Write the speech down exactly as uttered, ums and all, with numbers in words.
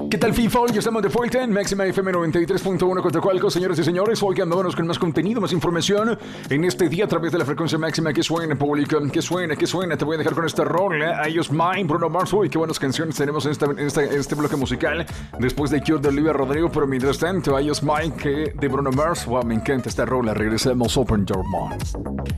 ¿Qué tal, FIFA? Ya estamos de vuelta en Máxima F M noventa y tres punto uno Coatzacoalcos, señores y señores. Hoy andamos con más contenido, más información en este día a través de la frecuencia máxima. Que suena, público, que suena, que suena. Te voy a dejar con esta rola. I Use Mine, Bruno Mars. Uy, qué buenas canciones tenemos en, esta, en, esta, en este bloque musical. Después de Cure de Olivia Rodrigo, pero mientras tanto, I Use Mine que de Bruno Mars. Wow, me encanta esta rola. Regresamos, Open Your Mind.